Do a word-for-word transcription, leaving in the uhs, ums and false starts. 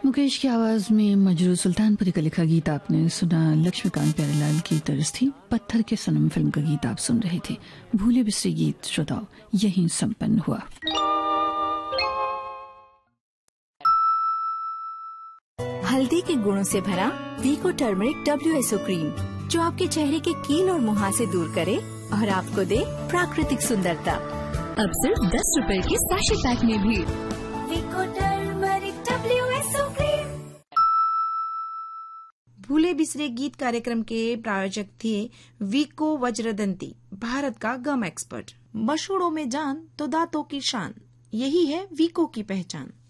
मुकेश की आवाज में मजरू सुल्तानपुरी का लिखा गीत आपने सुना। लक्ष्मीकांत प्यारेलाल की तर्ज थी। पत्थर के सनम फिल्म का गीत आप सुन रहे थे। भूले बिसरे गीत श्रोताओ यहीं संपन्न हुआ। हल्दी के गुणों से भरा वीको turmeric W S O cream, जो आपके चेहरे के कील और मुहासे दूर करे और आपको दे प्राकृतिक सुंदरता। अब सिर्फ दस रुपए के सैशे पैक में भी। वीको turmeric W S O cream. भूले बिसरे गीत कार्यक्रम के प्रायोजक थे वीको वज्रदंती, भारत का गम एक्सपर्ट। मशहूरों में जान तो दांतों की शान, यही है वीको की पहचान।